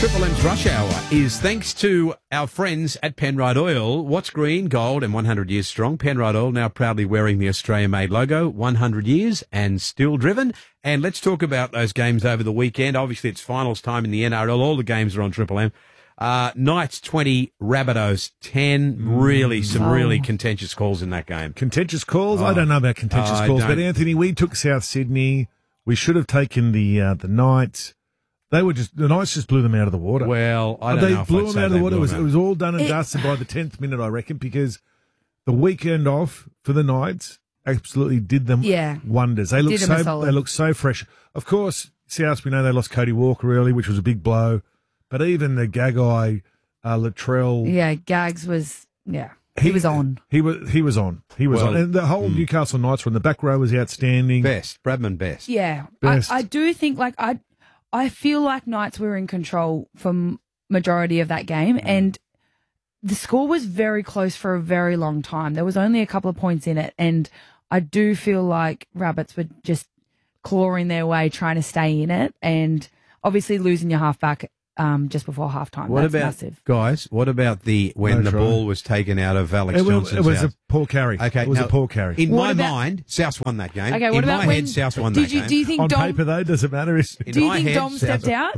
Triple M's Rush Hour is thanks to our friends at Penrite Oil. What's green, gold and 100 years strong? Penrite Oil now proudly wearing the Australia-made logo, 100 years and still driven. And let's talk about those games over the weekend. Obviously, it's finals time in the NRL. All the games are on Triple M. Knights 20, Rabbitohs 10. Really, some really contentious calls in that game. Contentious calls? I don't know about contentious calls, but Anthony, we took South Sydney. We should have taken the Knights. The Knights just blew them out of the water. Well, I don't know. They blew them out of the water. It was all done and dusted by the 10th minute, I reckon, because the weekend off for the Knights absolutely did them wonders. They look so fresh. Of course, South, we know they lost Cody Walker early, which was a big blow. But even the Gagai, Latrell. Yeah, Gags was, he was on. He was on. And the whole Newcastle Knights from the back row was outstanding. Bradman best. Yeah. Best. I do think, I feel like Knights were in control for majority of that game, and the score was very close for a very long time. There was only a couple of points in it, and I do feel like Rabbits were just clawing their way, trying to stay in it, and obviously losing your halfback just before halftime. That's massive. Guys, what about when the ball was taken out of Alex Johnson's It was house? a poor carry. Okay, it was a poor carry. In my mind, South won that game. Okay, in my head, South won that game. Do you think On Dom, paper, though, does it matter? do you think Dom stepped out?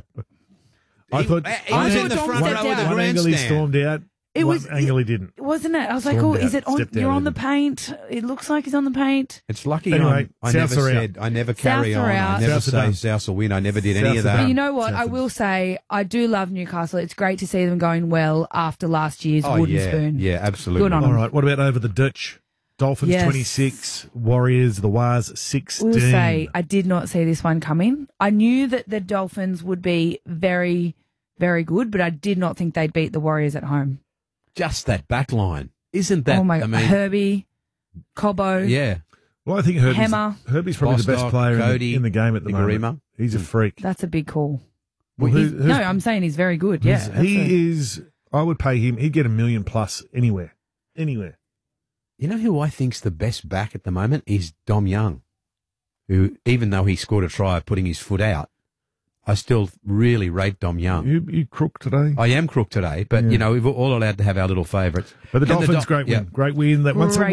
I thought he was in the Dom front stepped row of the out. one angle he grandstand. stormed out. It was one angle he didn't. Wasn't it? I was like, Stormed is out, it on? stepped You're out, on the didn't paint. It looks like he's on the paint. It's lucky Anyway, I Souths never are said, I never carry Souths on. are I out. never Souths are say done. South will win. I never did any Souths of are that. But done. you know what? South I are will say I do love Newcastle. It's great to see them going well after last year's wooden spoon. Yeah, absolutely. Good on All them. right, what about over the Dutch? Dolphins Yes. 26, Warriors, the Wars 16. We'll say I did not see this one coming. I knew that the Dolphins would be very, very good, but I did not think they'd beat the Warriors at home. Just that back line. Isn't that, Oh my God. Herbie, Cobbo. Yeah. Well, I think Hammer. Herbie's probably the best Bostock, player Cody, in the game at the Nigarima. moment. He's a freak. That's a big call. Well, No, I'm saying he's very good. Yeah. He is. I would pay him. He'd get $1 million plus anywhere. Anywhere. You know who I think's the best back at the moment is Dom Young, who, even though he scored a try putting his foot out, I still really rate Dom Young. You crook today. I am crook today, but, you know, we're all allowed to have our little favourites. But the Dolphins, great win. Great win. That once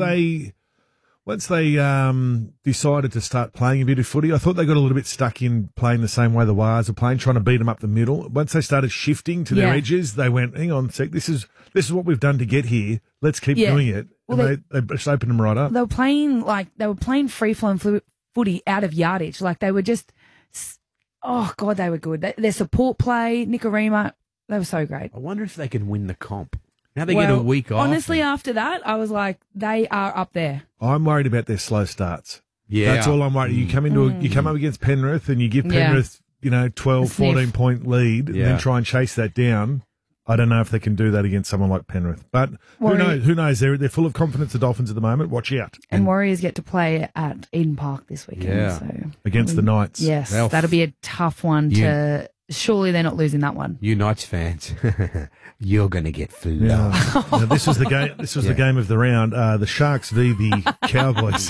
they decided to start playing a bit of footy, I thought they got a little bit stuck in playing the same way the Wires are playing, trying to beat them up the middle. Once they started shifting to their edges, they went, hang on a sec, this is what we've done to get here. Let's keep doing it. Well, and they just opened them right up. They were playing free-flowing footy out of yardage. Like they were just, oh God, they were good. Their support play, Nigarima, they were so great. I wonder if they can win the comp. Now they get a week off. Honestly, after that, I was like, they are up there. I'm worried about their slow starts. Yeah. That's all I'm worried. You come up against Penrith and you give Penrith, 12, 14 point lead and then try and chase that down. I don't know if they can do that against someone like Penrith. But who knows? They're full of confidence, the Dolphins, at the moment. Watch out. And Warriors get to play at Eden Park this weekend. Yeah. So. Against the Knights. Yes, that'll be a tough one to... Surely they're not losing that one. You Knights fans, you're going to get flogged. Now, this was the game. This was the game of the round. The Sharks v the Cowboys.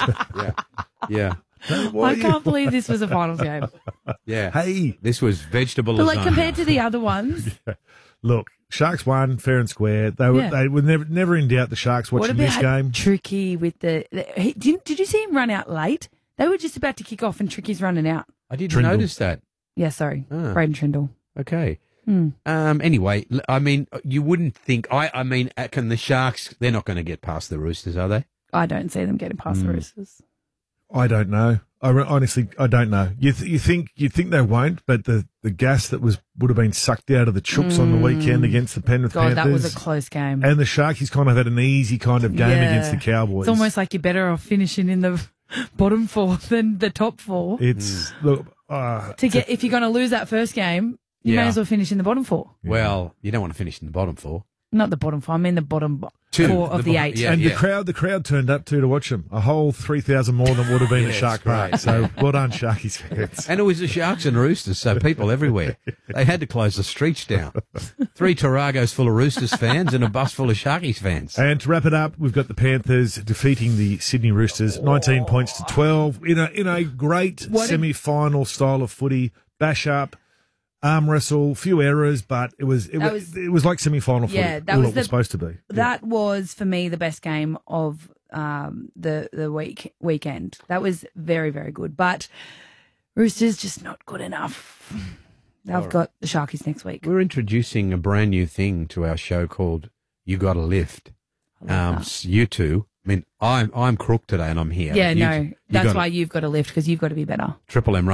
Yeah. I can't believe this was a finals game. Yeah. Hey, this was vegetable But lasagna. compared to the other ones, look, Sharks won fair and square. They were never in doubt. The Sharks watching this game. Tricky with did you see him run out late? They were just about to kick off and Tricky's running out. I didn't notice that. Yeah, sorry. Braden Trindle. Okay. Anyway, I mean, you wouldn't think. I mean, can the Sharks? They're not going to get past the Roosters, are they? I don't see them getting past the Roosters. I don't know. Honestly, I don't know. You think they won't, but the gas that would have been sucked out of the Chooks on the weekend against the Penrith Panthers. That was a close game. And the Sharkies kind of had an easy kind of game against the Cowboys. It's almost like you're better off finishing in the bottom four than the top four. It's look if you're going to lose that first game, you may as well finish in the bottom four. Well, you don't want to finish in the bottom four. Not the bottom four. I mean the bottom four of the 8. And the crowd turned up too to watch them. A whole 3,000 more than would have been at Shark Park. So well done, Sharkies fans. And it was the Sharks and Roosters, so people everywhere. They had to close the streets down. 3 Taragos full of Roosters fans and a bus full of Sharkies fans. And to wrap it up, we've got the Panthers defeating the Sydney Roosters, 19 points to 12 in a great semi-final style of footy. Bash up. arm wrestle, few errors, but it was like semi-final footy. Yeah, that was supposed to be. That was for me the best game of the weekend. That was very, very good. But Roosters just not good enough. They've got the Sharkies next week. We're introducing a brand new thing to our show called You Got a Lift. You two. I mean, I'm crook today and I'm here. Yeah, that's why you've got a lift, because you've got to be better. Triple M